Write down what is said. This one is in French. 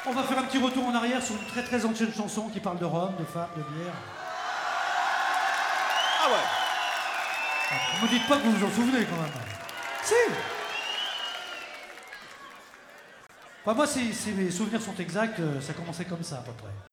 On va faire un petit retour en arrière sur une très très ancienne chanson qui parle de Rome, de femmes, de bière. Ah ouais. Ne me dites pas que vous vous en souvenez quand même. Si. Enfin, moi, si mes souvenirs sont exacts, ça commençait comme ça à peu près.